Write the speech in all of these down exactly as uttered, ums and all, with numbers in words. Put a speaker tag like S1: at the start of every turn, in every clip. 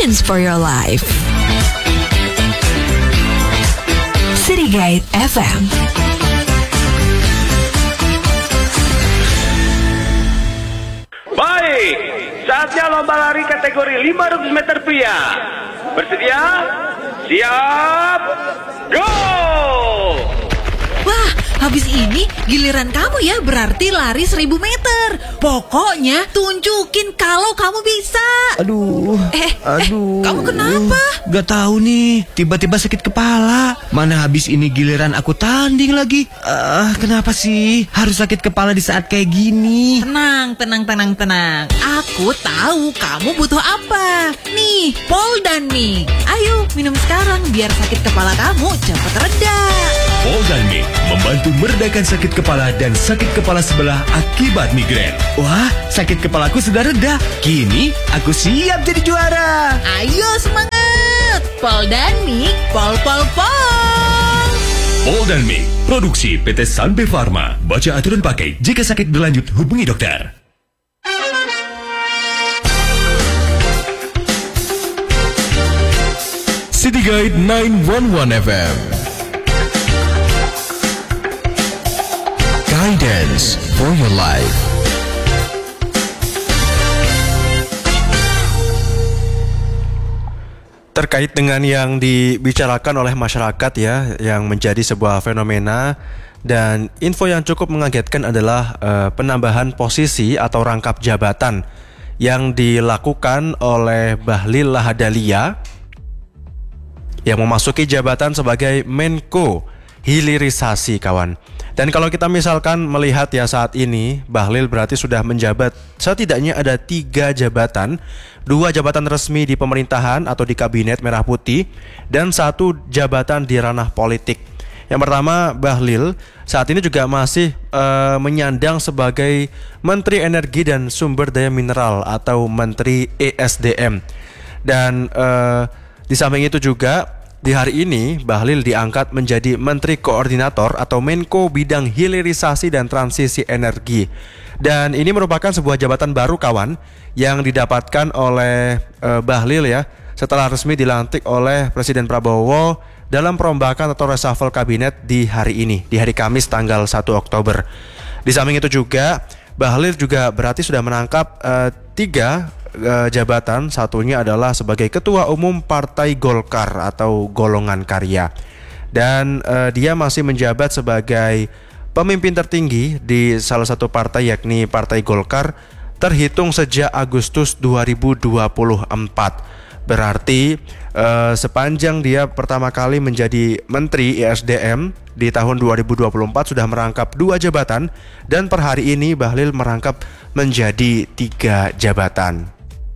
S1: Guidance for your life. City Guide F M.
S2: Baik, saatnya lomba lari kategori lima ratus meter pria. Bersedia? Siap? Go!
S3: Wah, habis ini giliran kamu ya, berarti lari seribu meter. Pokoknya tunjukin kalau kamu bisa.
S4: Aduh,
S3: Eh,
S4: aduh.
S3: eh, kamu kenapa?
S4: Gak tahu nih, tiba-tiba sakit kepala. Mana habis ini giliran aku tanding lagi. Ah, kenapa sih harus sakit kepala di saat kayak gini?
S3: Tenang, tenang, tenang, tenang. Aku tahu kamu butuh apa. Nih, Poldan nih. Ayo, minum sekarang biar sakit kepala kamu cepat reda.
S5: Poldan Mix membantu meredakan sakit kepala dan sakit kepala sebelah akibat migrain.
S4: Wah, sakit kepalaku sudah reda. Kini aku siap jadi juara.
S3: Ayo semangat. Poldan nih, pol pol pol.
S5: Poldan Mix, produksi P T Sanbe Pharma. Baca aturan pakai. Jika sakit berlanjut, hubungi dokter. City Guide sembilan satu satu F M. Guidance for your life.
S6: Terkait dengan yang dibicarakan oleh masyarakat ya, yang menjadi sebuah fenomena dan info yang cukup mengagetkan adalah uh, penambahan posisi atau rangkap jabatan yang dilakukan oleh Bahlil Lahadalia yang memasuki jabatan sebagai Menko Hilirisasi, kawan. Dan kalau kita misalkan melihat ya saat ini, Bahlil berarti sudah menjabat setidaknya ada tiga jabatan. Dua jabatan resmi di pemerintahan atau di Kabinet Merah Putih, dan satu jabatan di ranah politik. Yang pertama, Bahlil saat ini juga masih uh, menyandang sebagai Menteri Energi dan Sumber Daya Mineral atau Menteri E S D M. Dan uh, di samping itu juga di hari ini Bahlil diangkat menjadi Menteri Koordinator atau Menko Bidang Hilirisasi dan Transisi Energi. Dan ini merupakan sebuah jabatan baru, kawan, yang didapatkan oleh uh, Bahlil ya setelah resmi dilantik oleh Presiden Prabowo dalam perombakan atau reshuffle kabinet di hari ini, di hari Kamis tanggal satu Oktober. Di samping itu juga Bahlil juga berarti sudah menangkap uh, tiga uh, jabatan. Satunya adalah sebagai Ketua Umum Partai Golkar atau Golongan Karya. Dan uh, dia masih menjabat sebagai pemimpin tertinggi di salah satu partai, yakni Partai Golkar, terhitung sejak Agustus dua ribu dua puluh empat. Berarti uh, sepanjang dia pertama kali menjadi Menteri E S D M di tahun dua ribu dua puluh empat sudah merangkap dua jabatan, dan per hari ini Bahlil merangkap menjadi tiga jabatan.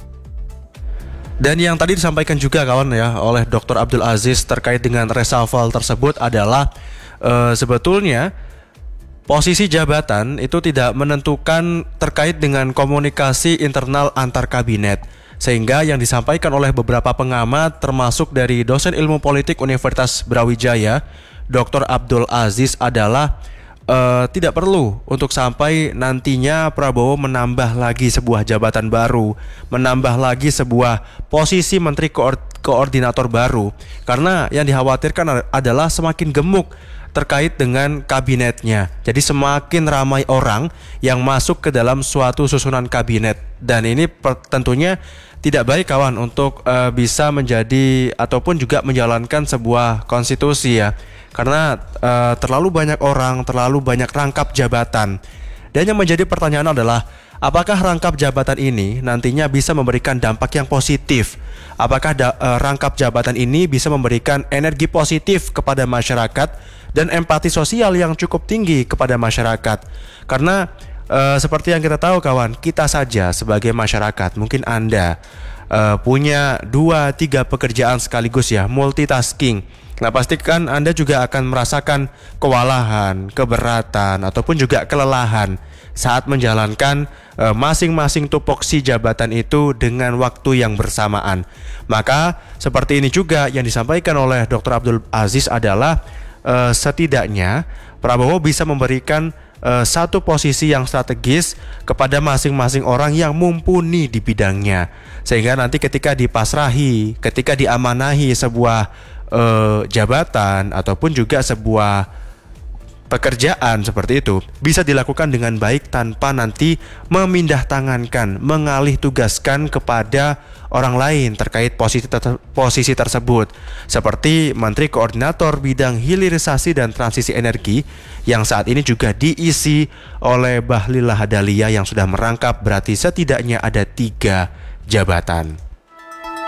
S6: Dan yang tadi disampaikan juga, kawan, ya oleh Doktor Abdul Aziz terkait dengan reshuffle tersebut adalah uh, sebetulnya posisi jabatan itu tidak menentukan terkait dengan komunikasi internal antar kabinet. Sehingga yang disampaikan oleh beberapa pengamat termasuk dari dosen ilmu politik Universitas Brawijaya, Doktor Abdul Aziz, adalah uh, tidak perlu untuk sampai nantinya Prabowo menambah lagi sebuah jabatan baru, menambah lagi sebuah posisi Menteri Koord- Koordinator baru. Karena yang dikhawatirkan adalah semakin gemuk terkait dengan kabinetnya. Jadi semakin ramai orang yang masuk ke dalam suatu susunan kabinet. Dan ini per- tentunya tidak baik, kawan, untuk uh, bisa menjadi ataupun juga menjalankan sebuah konstitusi ya. Karena uh, terlalu banyak orang, terlalu banyak rangkap jabatan. Dan yang menjadi pertanyaan adalah, apakah rangkap jabatan ini nantinya bisa memberikan dampak yang positif? Apakah da- uh, rangkap jabatan ini bisa memberikan energi positif kepada masyarakat dan empati sosial yang cukup tinggi kepada masyarakat? Karena Uh, seperti yang kita tahu, kawan, kita saja sebagai masyarakat, mungkin Anda uh, punya dua tiga pekerjaan sekaligus ya, multitasking. Nah, pastikan Anda juga akan merasakan kewalahan, keberatan, ataupun juga kelelahan saat menjalankan uh, masing-masing tupoksi jabatan itu dengan waktu yang bersamaan. Maka seperti ini juga yang disampaikan oleh Doktor Abdul Aziz adalah uh, setidaknya Prabowo bisa memberikan uh, satu posisi yang strategis kepada masing-masing orang yang mumpuni di bidangnya, sehingga nanti ketika dipasrahi, ketika diamanahi sebuah uh, jabatan ataupun juga sebuah pekerjaan seperti itu bisa dilakukan dengan baik tanpa nanti memindah tangankan, mengalih tugaskan kepada orang lain terkait posisi ter- posisi tersebut, seperti Menteri Koordinator Bidang Hilirisasi dan Transisi Energi yang saat ini juga diisi oleh Bahlil Lahadalia yang sudah merangkap, berarti setidaknya ada tiga jabatan.